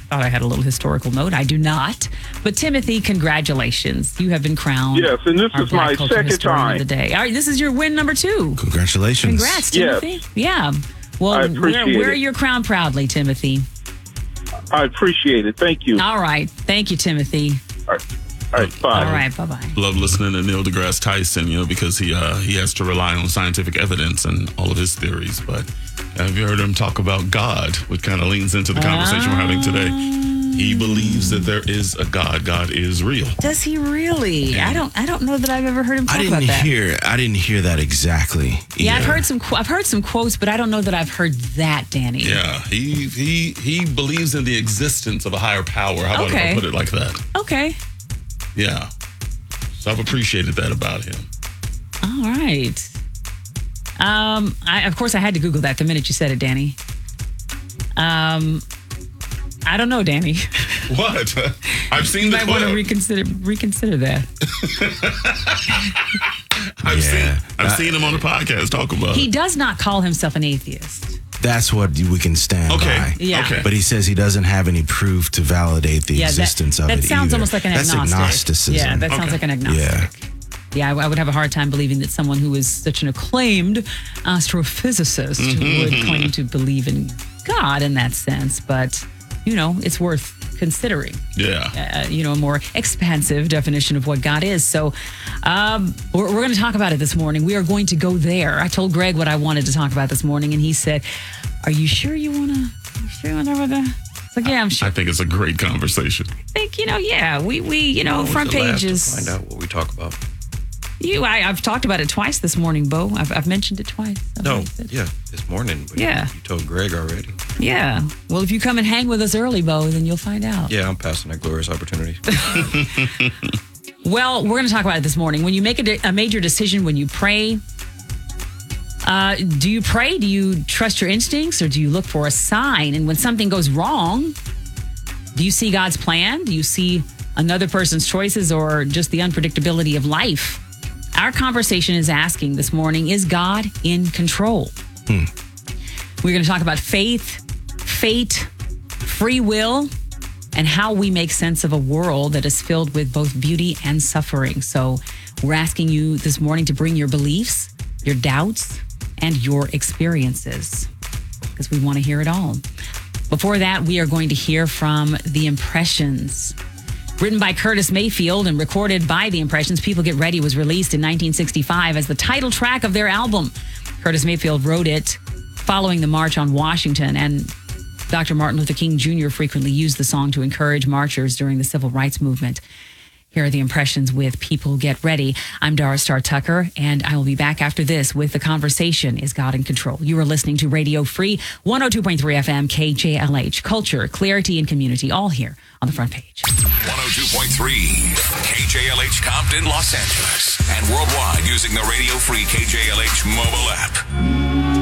thought I had a little historical note. I do not. But Timothy, congratulations. You have been crowned. Yes, and this is my second time of the day. All right, this is your win number 2. Congratulations. Congrats, Timothy. Yes. Yeah. Well, I appreciate wear it. your crown proudly, Timothy. I appreciate it. Thank you. All right. Thank you, Timothy. All right, bye. All right, bye-bye. Love listening to Neil deGrasse Tyson, because he has to rely on scientific evidence and all of his theories. But have you heard him talk about God, which kind of leans into the conversation we're having today? He believes that there is a God. God is real. Does he really? Yeah. I don't know that I've ever heard him talk about that. I didn't hear that exactly. Yeah, either. I've heard some quotes, but I don't know that I've heard that, Danny. Yeah, he believes in the existence of a higher power. How about if I put it like that? Okay. Yeah. So I've appreciated that about him. All right. Of course I had to Google that the minute you said it, Danny. I don't know, Danny. What? I've seen the You might clip. want to reconsider that. I've seen him on the podcast talk about He it. does not call himself an atheist. That's what we can stand by. Yeah. Okay. But he says he doesn't have any proof to validate the existence of it. That sounds either. almost like an That's agnostic. agnosticism. Yeah, that sounds like an agnostic. Yeah. Yeah, I would have a hard time believing that someone who is such an acclaimed astrophysicist would claim to believe in God in that sense. But, it's worth considering. Yeah. A more expansive definition of what God is. So we're going to talk about it this morning. We are going to go there. I told Greg what I wanted to talk about this morning, and he said, are you sure you want to talk about that? It's like, yeah, I'm sure. I think it's a great conversation. I think, we front pages. Find out what we talk about. I've talked about it twice this morning, Bo. I've mentioned it twice. This morning. But Yeah. You told Greg already. Yeah. Well, if you come and hang with us early, Bo, then you'll find out. Yeah, I'm passing that glorious opportunity. Well, we're going to talk about it this morning. When you make a major decision, when you pray, do you pray? Do you trust your instincts, or do you look for a sign? And when something goes wrong, do you see God's plan? Do you see another person's choices, or just the unpredictability of life? Our conversation is asking this morning, is God in control? We're going to talk about faith, fate, free will, and how we make sense of a world that is filled with both beauty and suffering. So we're asking you this morning to bring your beliefs, your doubts, and your experiences, because we want to hear it all. Before that, we are going to hear from The Impressions. Written by Curtis Mayfield and recorded by The Impressions, People Get Ready was released in 1965 as the title track of their album. Curtis Mayfield wrote it following the March on Washington, and Dr. Martin Luther King Jr. frequently used the song to encourage marchers during the civil rights movement. Here are The Impressions with People Get Ready. I'm Dara Star Tucker, and I will be back after this with the conversation, is God in control? You are listening to Radio Free, 102.3 FM, KJLH. Culture, clarity, and community, all here on the front page. 102.3 KJLH Compton, Los Angeles, and worldwide using the Radio Free KJLH mobile app.